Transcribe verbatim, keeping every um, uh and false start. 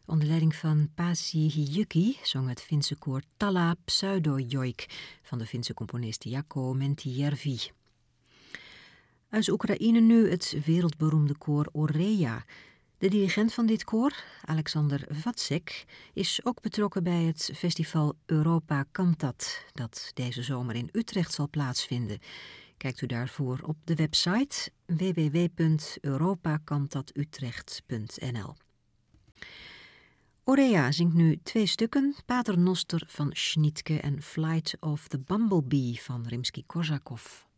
Onder leiding van Pasi Hiyuki zong het Finse koor Talla Pseudojoik van de Finse componist Jaakko Mäntyjärvi. Uit Oekraïne nu het wereldberoemde koor Oreja. De dirigent van dit koor, Alexander Vacek, is ook betrokken bij het festival Europa Cantat, dat deze zomer in Utrecht zal plaatsvinden. Kijkt u daarvoor op de website w w w punt europa cantat utrecht punt n l. Oreja zingt nu twee stukken, Pater Noster van Schnitke en Flight of the Bumblebee van Rimsky-Korsakov.